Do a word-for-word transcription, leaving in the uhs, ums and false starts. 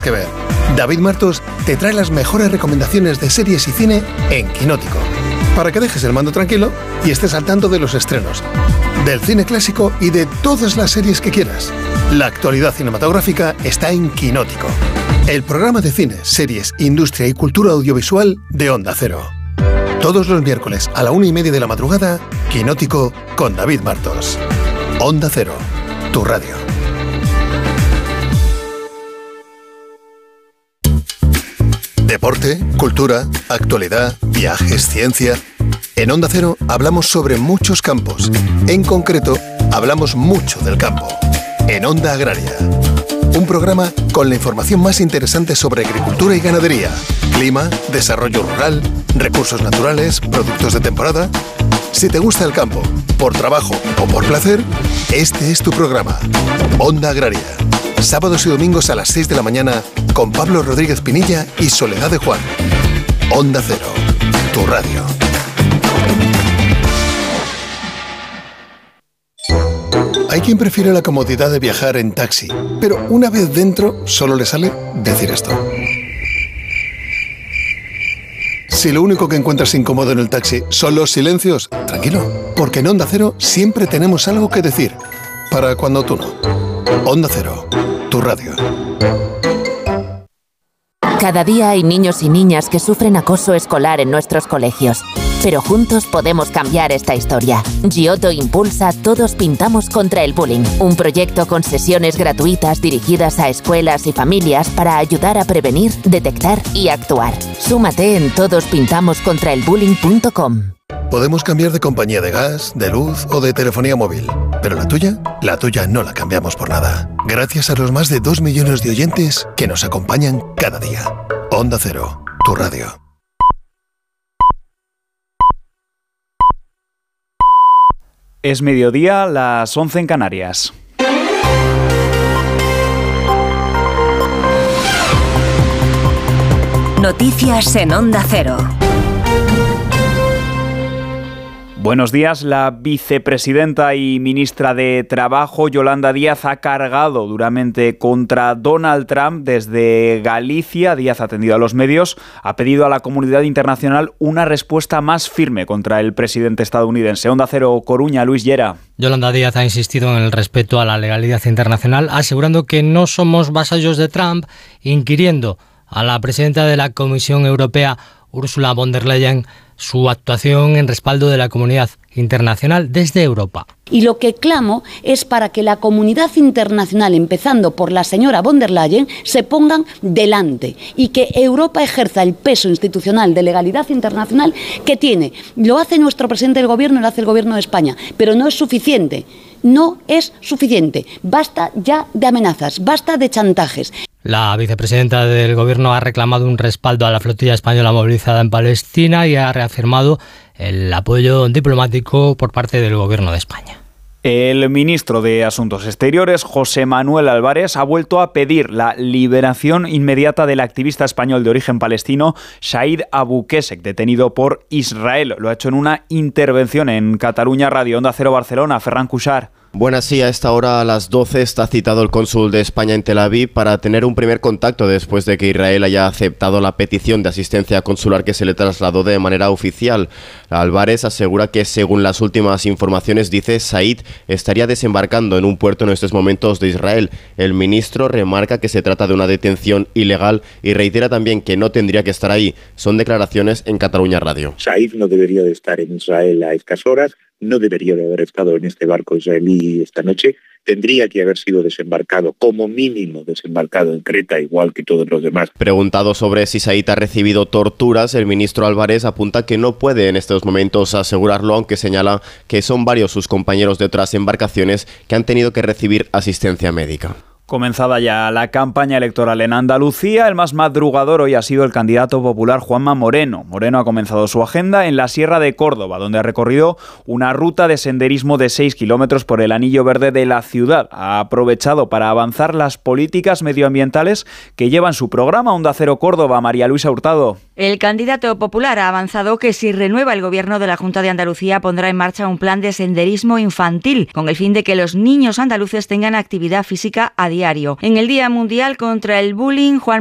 que ver. David Martos te trae las mejores recomendaciones de series y cine en Quinótico, para que dejes el mando tranquilo y estés al tanto de los estrenos, del cine clásico y de todas las series que quieras. La actualidad cinematográfica está en Quinótico, el programa de cine, series, industria y cultura audiovisual de Onda Cero. Todos los miércoles a la una y media de la madrugada, Quinótico con David Martos. Onda Cero, tu radio. Deporte, cultura, actualidad, viajes, ciencia. En Onda Cero hablamos sobre muchos campos. En concreto, hablamos mucho del campo. En Onda Agraria. Un programa con la información más interesante sobre agricultura y ganadería, clima, desarrollo rural, recursos naturales, productos de temporada. Si te gusta el campo, por trabajo o por placer, este es tu programa. Onda Agraria. Sábados y domingos a las seis de la mañana con Pablo Rodríguez Pinilla y Soledad de Juan. Onda Cero, tu radio. Hay quien prefiere la comodidad de viajar en taxi, pero una vez dentro solo le sale decir esto. Si lo único que encuentras incómodo en el taxi son los silencios, tranquilo, porque en Onda Cero siempre tenemos algo que decir, para cuando tú no. Onda Cero, tu radio. Cada día hay niños y niñas que sufren acoso escolar en nuestros colegios. Pero juntos podemos cambiar esta historia. Giotto impulsa Todos Pintamos contra el Bullying, un proyecto con sesiones gratuitas dirigidas a escuelas y familias para ayudar a prevenir, detectar y actuar. Súmate en todos pintamos contra el bullying punto com. Podemos cambiar de compañía de gas, de luz o de telefonía móvil, pero la tuya, la tuya no la cambiamos por nada. Gracias a los más de dos millones de oyentes que nos acompañan cada día. Onda Cero, tu radio. Es mediodía, las once en Canarias. Noticias en Onda Cero. Buenos días. La vicepresidenta y ministra de Trabajo, Yolanda Díaz, ha cargado duramente contra Donald Trump desde Galicia. Díaz, atendido a los medios, ha pedido a la comunidad internacional una respuesta más firme contra el presidente estadounidense. Onda Cero, Coruña, Luis Llera. Yolanda Díaz ha insistido en el respeto a la legalidad internacional, asegurando que no somos vasallos de Trump, inquiriendo a la presidenta de la Comisión Europea, Ursula von der Leyen, su actuación en respaldo de la comunidad internacional desde Europa. Y lo que clamo es para que la comunidad internacional, empezando por la señora von der Leyen, se pongan delante y que Europa ejerza el peso institucional de legalidad internacional que tiene. Lo hace nuestro presidente del gobierno, lo hace el gobierno de España, pero no es suficiente. No es suficiente. Basta ya de amenazas, basta de chantajes. La vicepresidenta del Gobierno ha reclamado un respaldo a la flotilla española movilizada en Palestina y ha reafirmado el apoyo diplomático por parte del Gobierno de España. El ministro de Asuntos Exteriores, José Manuel Álvarez, ha vuelto a pedir la liberación inmediata del activista español de origen palestino Said Abu Qusseq, detenido por Israel. Lo ha hecho en una intervención en Cataluña Radio. Onda Cero Barcelona, Ferran Cuixart. Buenas, sí, a esta hora a las doce está citado el cónsul de España en Tel Aviv para tener un primer contacto después de que Israel haya aceptado la petición de asistencia consular que se le trasladó de manera oficial. Álvarez asegura que, según las últimas informaciones, dice, Said estaría desembarcando en un puerto en estos momentos de Israel. El ministro remarca que se trata de una detención ilegal y reitera también que no tendría que estar ahí. Son declaraciones en Cataluña Radio. Said no debería de estar en Israel a estas horas. No debería de haber estado en este barco israelí esta noche. Tendría que haber sido desembarcado, como mínimo desembarcado en Creta, igual que todos los demás. Preguntado sobre si Said ha recibido torturas, el ministro Álvarez apunta que no puede en estos momentos asegurarlo, aunque señala que son varios sus compañeros de otras embarcaciones que han tenido que recibir asistencia médica. Comenzada ya la campaña electoral en Andalucía, el más madrugador hoy ha sido el candidato popular Juanma Moreno. Moreno ha comenzado su agenda en la Sierra de Córdoba, donde ha recorrido una ruta de senderismo de seis kilómetros por el anillo verde de la ciudad. Ha aprovechado para avanzar las políticas medioambientales que lleva en su programa. Onda Cero Córdoba, María Luisa Hurtado. El candidato popular ha avanzado que si renueva el gobierno de la Junta de Andalucía pondrá en marcha un plan de senderismo infantil con el fin de que los niños andaluces tengan actividad física a diario. En el Día Mundial contra el Bullying, Juan